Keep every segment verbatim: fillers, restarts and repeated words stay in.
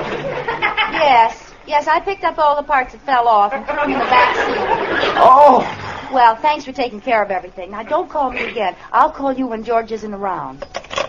Yes, yes, I picked up all the parts that fell off and threw them in the back seat. Oh! Well, thanks for taking care of everything. Now, don't call me again. I'll call you when George isn't around.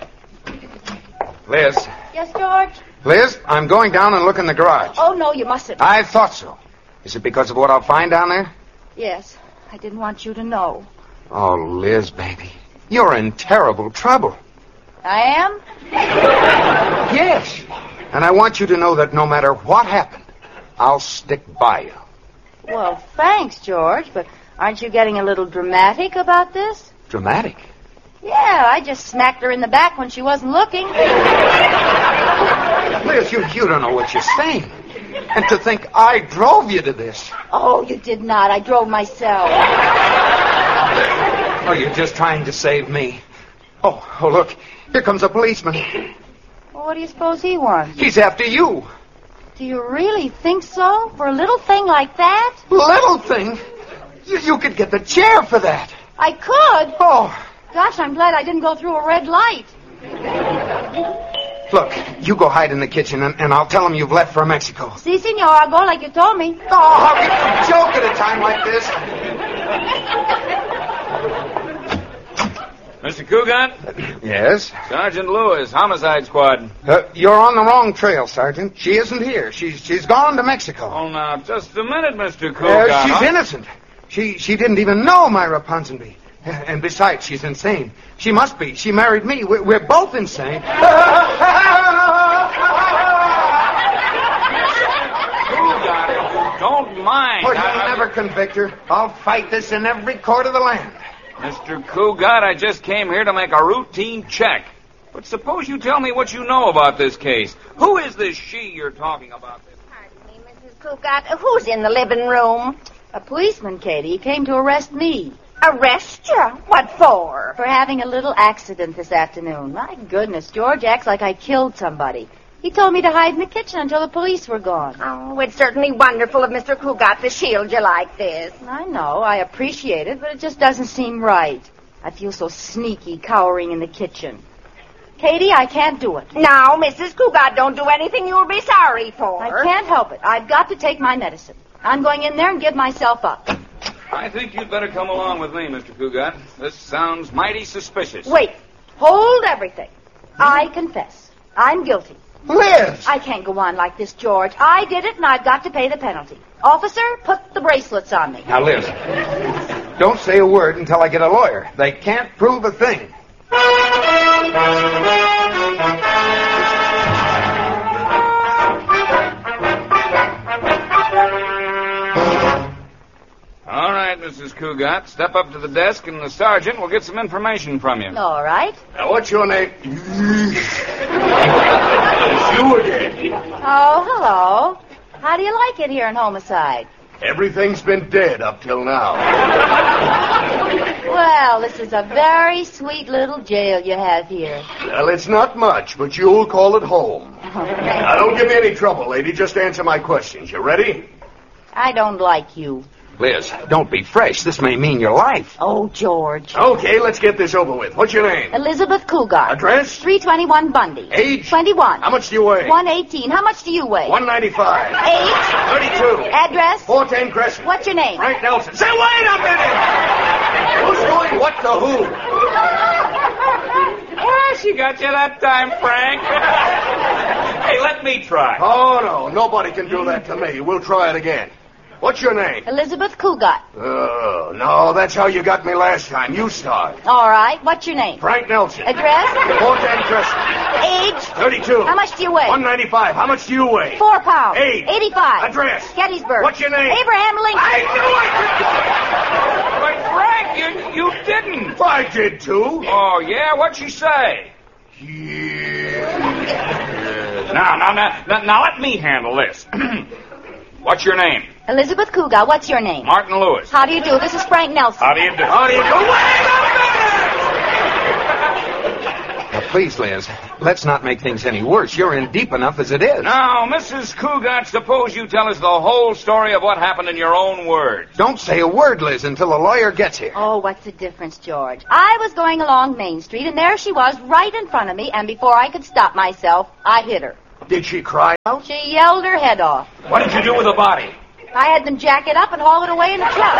Liz. Yes, George? Liz, I'm going down and look in the garage. Oh, no, you mustn't. I thought so. Is it because of what I'll find down there? Yes, I didn't want you to know. Oh, Liz, baby. You're in terrible trouble. I am? Yes. And I want you to know that no matter what happened, I'll stick by you. Well, thanks, George, but aren't you getting a little dramatic about this? Dramatic? Yeah, I just smacked her in the back when she wasn't looking. Liz, you, you don't know what you're saying. And to think I drove you to this. Oh, you did not. I drove myself. Oh, you're just trying to save me. Oh, oh, look. Here comes a policeman. Well, what do you suppose he wants? He's after you. Do you really think so? For a little thing like that? Little thing? You, you could get the chair for that. I could? Oh. Gosh, I'm glad I didn't go through a red light. Look, you go hide in the kitchen, and, and I'll tell them you've left for Mexico. Si, senor. I'll go like you told me. Oh, how can you joke at a time like this? Mister Cougat? Yes? Sergeant Lewis, Homicide Squad. Uh, you're on the wrong trail, Sergeant. She isn't here. She's she's gone to Mexico. Oh, now, just a minute, Mister Cougat. Uh, she's huh? innocent. She she didn't even know Myra Ponsonby. And besides, she's insane. She must be. She married me. We're, we're both insane. Cougat, don't mind. Oh, you'll I- never convict her. I'll fight this in every court of the land. Mister Cougat, I just came here to make a routine check. But suppose you tell me what you know about this case. Who is this she you're talking about? Pardon me, Missus Cougat. Who's in the living room? A policeman, Katie. He came to arrest me. Arrest you? What for? For having a little accident this afternoon. My goodness, George acts like I killed somebody. He told me to hide in the kitchen until the police were gone. Oh, it's certainly wonderful of Mister Cougat to shield you like this. I know, I appreciate it, but it just doesn't seem right. I feel so sneaky cowering in the kitchen. Katie, I can't do it. Now, Missus Cougat, don't do anything you'll be sorry for. I can't help it. I've got to take my medicine. I'm going in there and give myself up. I think you'd better come along with me, Mister Cougat. This sounds mighty suspicious. Wait. Hold everything. I confess. I'm guilty. Liz! I can't go on like this, George. I did it, and I've got to pay the penalty. Officer, put the bracelets on me. Now, Liz, don't say a word until I get a lawyer. They can't prove a thing. All right, Missus Cougat, step up to the desk, and the sergeant will get some information from you. All right. Now, what's your name? You again. Oh, hello. How do you like it here in Homicide? Everything's been dead up till now. Well, this is a very sweet little jail you have here. Well, it's not much, but you'll call it home. Now, don't give me any trouble, lady. Just answer my questions. You ready? I don't like you. Liz, don't be fresh. This may mean your life. Oh, George. Okay, let's get this over with. What's your name? Elizabeth Cougat. Address? three twenty-one Bundy. Age? twenty-one. How much do you weigh? one eighteen. How much do you weigh? one ninety-five. Age? thirty-two. Address? four ten Crescent. What's your name? Frank Nelson. Say, wait a minute! Who's doing what to who? Well, she got you that time, Frank. Hey, let me try. Oh, no. Nobody can do that to me. We'll try it again. What's your name? Elizabeth Cougat. Oh, no, that's how you got me last time. You start. All right. What's your name? Frank Nelson. Address? four ten Crescent. Age? thirty-two. How much do you weigh? one ninety-five. How much do you weigh? Four pounds. Age? eighty-five. Address? Gettysburg. What's your name? Abraham Lincoln. I But, Frank, you, you didn't. knew it! I did, too. Oh, yeah? What'd she say? Yeah. Now, now, now, now, now let me handle this. What's your name? Elizabeth Cougat. What's your name? Martin Lewis. How do you do? This is Frank Nelson. How do you do? How do you do? Wait a Now, please, Liz, let's not make things any worse. You're in deep enough as it is. Now, Missus Cougat, suppose you tell us the whole story of what happened in your own words. Don't say a word, Liz, until the lawyer gets here. Oh, what's the difference, George? I was going along Main Street, and there she was right in front of me, and before I could stop myself, I hit her. Did she cry out? She yelled her head off. What did you do with the body? I had them jack it up and haul it away in the truck.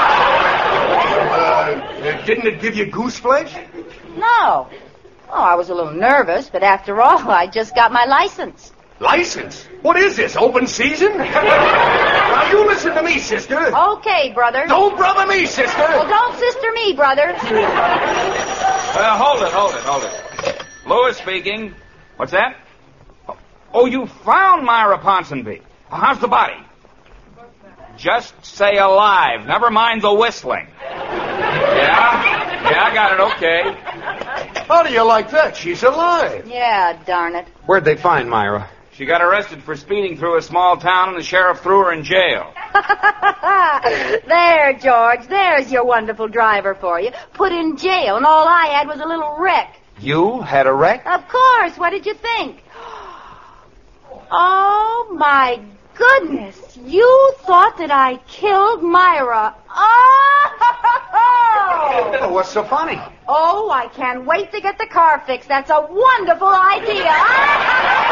Uh, didn't it give you goose flesh? No. Oh, I was a little nervous, but after all, I just got my license. License? What is this, open season? Now, you listen to me, sister. Okay, brother. Don't brother me, sister. Well, don't sister me, brother. Uh, hold it, hold it, hold it. Lewis speaking. What's that? Oh, you found Myra Ponsonby. How's the body? Just say alive. Never mind the whistling. Yeah? Yeah, I got it. Okay. How do you like that? She's alive. Yeah, darn it. Where'd they find Myra? She got arrested for speeding through a small town, and the sheriff threw her in jail. There, George. There's your wonderful driver for you. Put in jail, and all I had was a little wreck. You had a wreck? Of course. What did you think? Oh, my goodness. You thought that I killed Myra. Oh! Oh, what's so funny? Oh, I can't wait to get the car fixed. That's a wonderful idea.